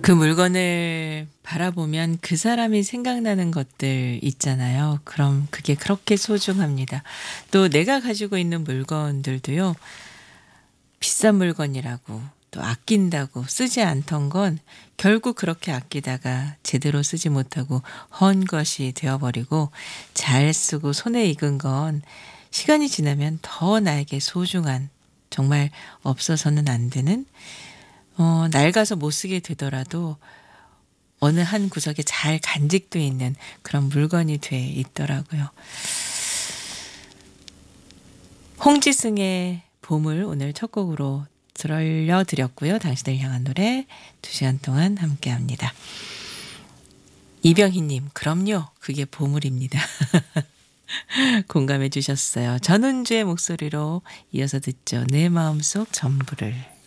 그 물건을 바라보면 그 사람이 생각나는 것들 있잖아요. 그럼 그게 그렇게 소중합니다. 또 내가 가지고 있는 물건들도요. 비싼 물건이라고 또 아낀다고 쓰지 않던 건 결국 그렇게 아끼다가 제대로 쓰지 못하고 헌 것이 되어버리고, 잘 쓰고 손에 익은 건 시간이 지나면 더 나에게 소중한, 정말 없어서는 안 되는, 낡아서 못 쓰게 되더라도 어느 한 구석에 잘 간직돼 있는 그런 물건이 돼 있더라고요. 홍지승의 보물 오늘 첫 곡으로 들려드렸고요. 당신을 향한 노래 2시간 동안 함께합니다. 이병희님, 그럼요. 그게 보물입니다. 공감해 주셨어요. 전은주의 목소리로 이어서 듣죠. 내 마음속 전부를.